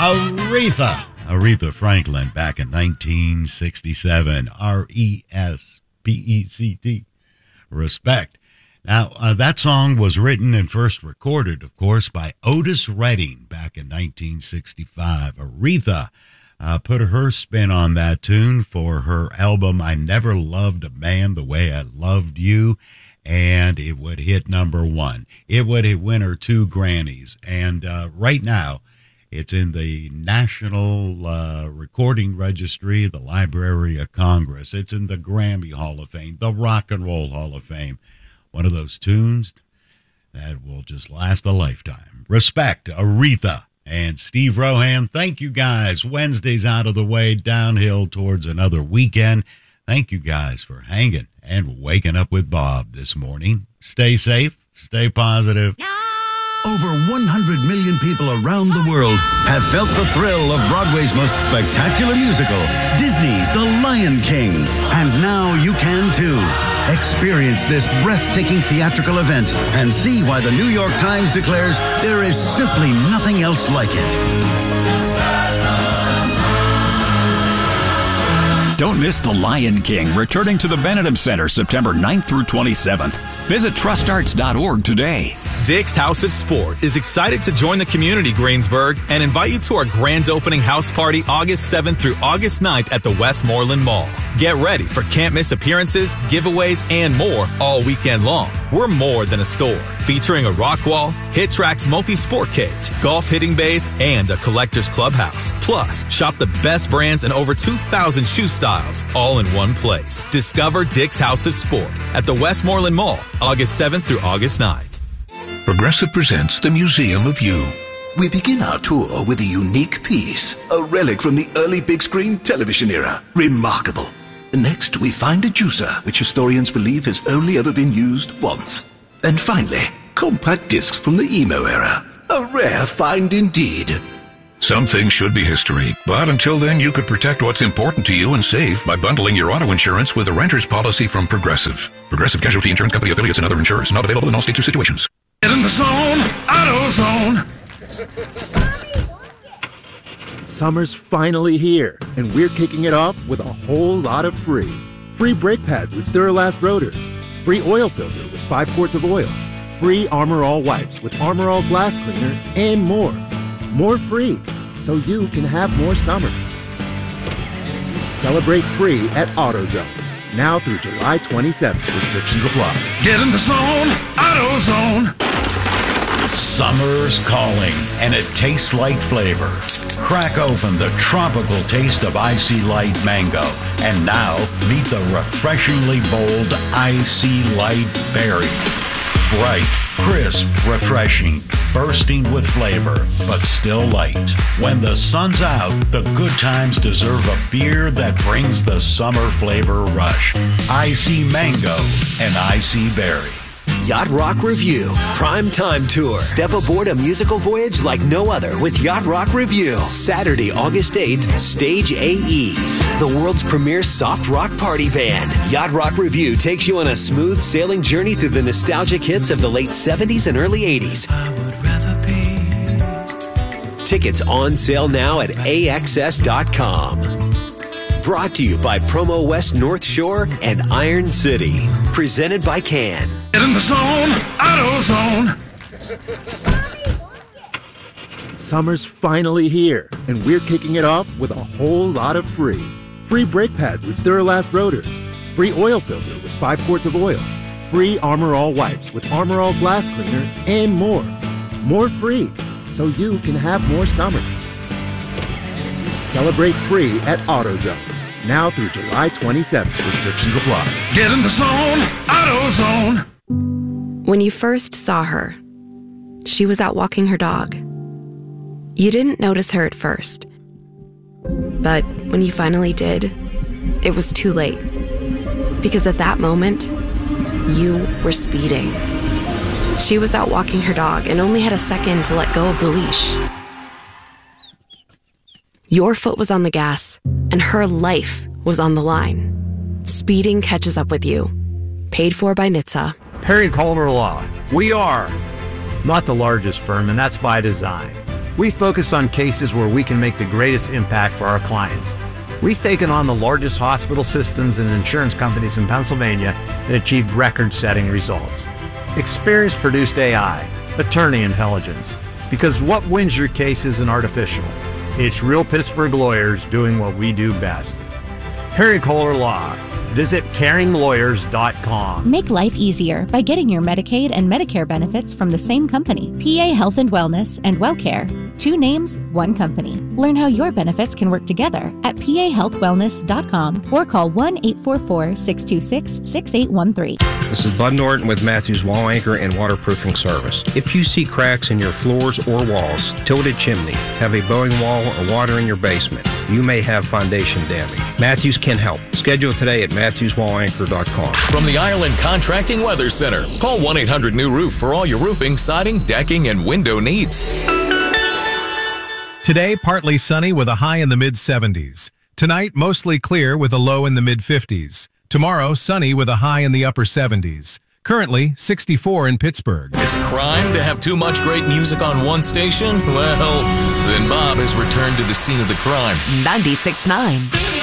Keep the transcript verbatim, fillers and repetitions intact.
Aretha. Aretha Franklin back in nineteen sixty-seven. R E S P E C T. Respect. Now, uh, that song was written and first recorded, of course, by Otis Redding back in nineteen sixty-five. Aretha uh, put her spin on that tune for her album, I Never Loved a Man the Way I Loved You, and it would hit number one. It would win her two Grammys, and uh, right now, it's in the National uh, Recording Registry, the Library of Congress. It's in the Grammy Hall of Fame, the Rock and Roll Hall of Fame. One of those tunes that will just last a lifetime. Respect, Aretha and Steve Rohan. Thank you, guys. Wednesday's out of the way, downhill towards another weekend. Thank you, guys, for hanging and waking up with Bob this morning. Stay safe. Stay positive. Over one hundred million people around the world have felt the thrill of Broadway's most spectacular musical, Disney's The Lion King. And now you can too. Experience this breathtaking theatrical event and see why the New York Times declares there is simply nothing else like it. Don't miss The Lion King, returning to the Benedum Center September ninth through twenty-seventh. Visit trust arts dot org today. Dick's House of Sport is excited to join the community, Greensburg, and invite you to our grand opening house party August seventh through August ninth at the Westmoreland Mall. Get ready for can't-miss appearances, giveaways, and more all weekend long. We're more than a store, featuring a rock wall, Hit Tracks multi-sport cage, golf hitting bays, and a collector's clubhouse. Plus, shop the best brands and over two thousand shoe styles, all in one place. Discover Dick's House of Sport at the Westmoreland Mall, August seventh through August ninth. Progressive presents the Museum of You. We begin our tour with a unique piece, a relic from the early big screen television era. Remarkable. Next, we find a juicer, which historians believe has only ever been used once. And finally, compact discs from the emo era. A rare find indeed. Some things should be history, but until then you could protect what's important to you and save by bundling your auto insurance with a renter's policy from Progressive. Progressive Casualty Insurance Company affiliates and other insurers. Not available in all states or situations. Get in the zone, AutoZone. Summer's finally here, and we're kicking it off with a whole lot of free. Free brake pads with Duralast rotors. Free oil filter with five quarts of oil. Free Armor All wipes with Armor All glass cleaner, and more. More free, so you can have more summer. Celebrate free at AutoZone. Now through July twenty-seventh. Restrictions apply. Get in the zone, AutoZone. Summer's calling, and it tastes like flavor. Crack open the tropical taste of Icy Light Mango. And now, meet the refreshingly bold Icy Light Berry. Bright, crisp, refreshing, bursting with flavor, but still light. When the sun's out, the good times deserve a beer that brings the summer flavor rush. Icy Mango and Icy Berry. Yacht Rock Review Prime Time Tour. Step aboard a musical voyage like no other with Yacht Rock Review. Saturday, August eighth, Stage A E. The world's premier soft rock party band. Yacht Rock Review takes you on a smooth sailing journey through the nostalgic hits of the late seventies and early eighties. I would rather be. Tickets on sale now at A X S dot com. Brought to you by Promo West North Shore and Iron City. Presented by Can. Get in the zone, AutoZone. Summer's finally here, and we're kicking it off with a whole lot of free. Free brake pads with Duralast rotors. Free oil filter with five quarts of oil. Free Armor All wipes with Armor All glass cleaner, and more. More free, so you can have more summer. Celebrate free at AutoZone. Now through July twenty-seventh. Restrictions apply. Get in the zone, AutoZone. When you first saw her, she was out walking her dog. You didn't notice her at first. But when you finally did, it was too late. Because at that moment, you were speeding. She was out walking her dog and only had a second to let go of the leash. Your foot was on the gas, and her life was on the line. Speeding catches up with you. Paid for by N H T S A. Perry and Coleman Law. We are not the largest firm, and that's by design. We focus on cases where we can make the greatest impact for our clients. We've taken on the largest hospital systems and insurance companies in Pennsylvania and achieved record-setting results. Experience produced A I, attorney intelligence, because what wins your case isn't artificial. It's real Pittsburgh lawyers doing what we do best. Harry Kohler Law. Visit caring lawyers dot com. Make life easier by getting your Medicaid and Medicare benefits from the same company. P A Health and Wellness and WellCare. Two names, one company. Learn how your benefits can work together at P A health wellness dot com or call one eight four four, six two six, six eight one three. This is Bud Norton with Matthews Wall Anchor and Waterproofing Service. If you see cracks in your floors or walls, tilted chimney, have a bowing wall or water in your basement, you may have foundation damage. Matthews can help. Schedule today at Matthews Wall Anchor dot com. From the Ireland Contracting Weather Center, call one eight hundred new roof for all your roofing, siding, decking, and window needs. Today, partly sunny with a high in the mid seventies. Tonight, mostly clear with a low in the mid fifties. Tomorrow, sunny with a high in the upper seventies. Currently, sixty-four in Pittsburgh. It's a crime to have too much great music on one station? Well, then Bob has returned to the scene of the crime. ninety-six point nine